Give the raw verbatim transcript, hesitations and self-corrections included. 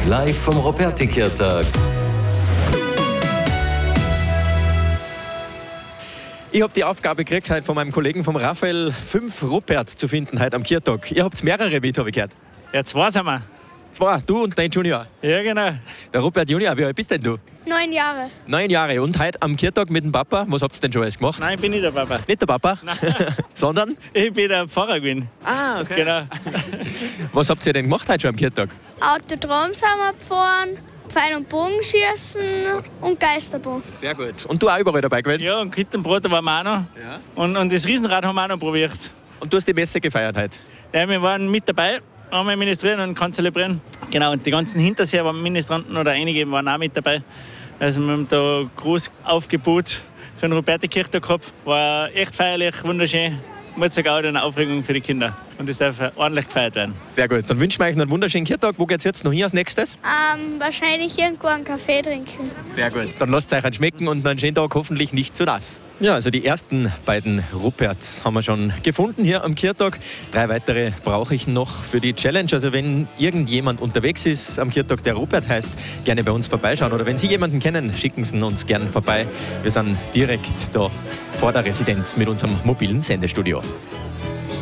live vom Ruperti-Kirtag. Ich habe die Aufgabe gekriegt, heute von meinem Kollegen vom Raphael, fünf Ruperts zu finden heute am Kirtag. Ihr habt mehrere mit, habe ich gehört. Ja, zwei sind wir. Zwei, du und dein Junior. Ja, genau. Der Rupert Junior, wie alt bist denn du? Neun Jahre. Neun Jahre. Und heute am Kirtag mit dem Papa, was habt ihr denn schon alles gemacht? Nein, ich bin nicht der Papa. Nicht der Papa? Nein. Sondern? Ich bin der Pfarrer gewesen. Ah, okay. Genau. Was habt ihr denn gemacht heute schon am Kirtag? Autodrom sind wir gefahren, Pfeil- und Bogenschießen und Geisterbahn. Sehr gut. Und du auch überall dabei gewesen? Ja, und Kittenbrot waren wir auch noch. Ja. Und, und das Riesenrad haben wir auch noch probiert. Und du hast die Messe gefeiert heute? Ja, wir waren mit dabei, einmal ministrieren und kann zelebrieren. Genau, und die ganzen Hinterseher waren Ministranten oder einige waren auch mit dabei. Also wir haben da ein großes Aufgebot für den Ruperti-Kirchtag gehabt. War echt feierlich, wunderschön. Ich muss sagen, auch eine Aufregung für die Kinder. Und das darf ordentlich gefeiert werden. Sehr gut. Dann wünschen wir euch noch einen wunderschönen Kirtag. Wo geht's jetzt noch hin als nächstes? Ähm, wahrscheinlich irgendwo einen Kaffee trinken. Sehr gut. Dann lasst es euch einen schmecken und einen schönen Tag, hoffentlich nicht zu nass. Ja, also die ersten beiden Ruperts haben wir schon gefunden hier am Kirtag. Drei weitere brauche ich noch für die Challenge. Also wenn irgendjemand unterwegs ist am Kirtag, der Rupert heißt, gerne bei uns vorbeischauen. Oder wenn Sie jemanden kennen, schicken Sie uns gerne vorbei. Wir sind direkt da vor der Residenz mit unserem mobilen Sendestudio.